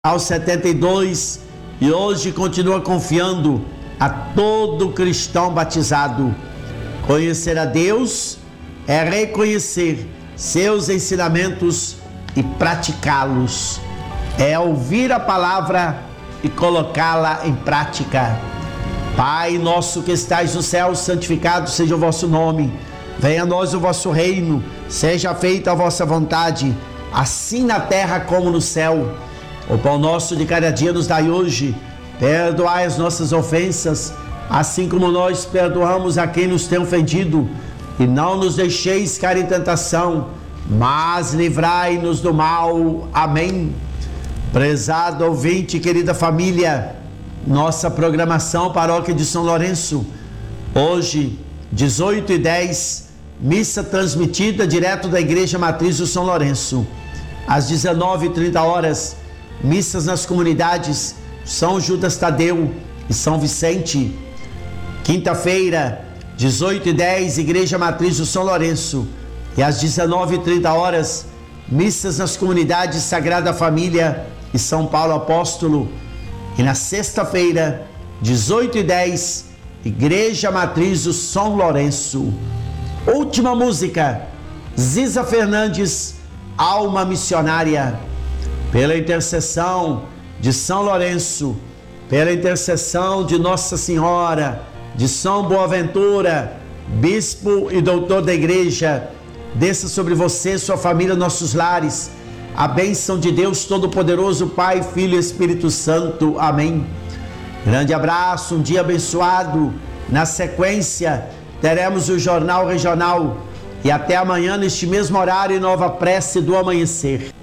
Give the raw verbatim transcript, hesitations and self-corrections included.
aos setenta e dois e hoje continua confiando a todo cristão batizado. Conhecer a Deus é reconhecer seus ensinamentos e praticá-los. É ouvir a palavra e colocá-la em prática. Pai nosso que estais no céu, santificado seja o vosso nome. Venha a nós o vosso reino. Seja feita a vossa vontade, assim na terra como no céu. O pão nosso de cada dia nos dai hoje. Perdoai as nossas ofensas, assim como nós perdoamos a quem nos tem ofendido. E não nos deixeis cair em tentação, mas livrai-nos do mal. Amém. Prezado ouvinte, querida família, nossa programação Paróquia de São Lourenço. Hoje, dezoito e dez, missa transmitida direto da Igreja Matriz do São Lourenço. Às dezenove e trinta horas, missas nas comunidades São Judas Tadeu e São Vicente. Quinta-feira, dezoito e dez, Igreja Matriz do São Lourenço. E às dezenove e trinta horas, missas nas comunidades Sagrada Família e São Paulo Apóstolo. E na sexta-feira, dezoito e dez, Igreja Matriz do São Lourenço. Última música, Ziza Fernandes, Alma Missionária. Pela intercessão de São Lourenço, pela intercessão de Nossa Senhora, de São Boaventura, bispo e doutor da igreja, desça sobre você, sua família, nossos lares, a bênção de Deus Todo-Poderoso, Pai, Filho e Espírito Santo. Amém. Grande abraço, um dia abençoado. Na sequência, teremos o Jornal Regional. E até amanhã, neste mesmo horário, e nova prece do amanhecer.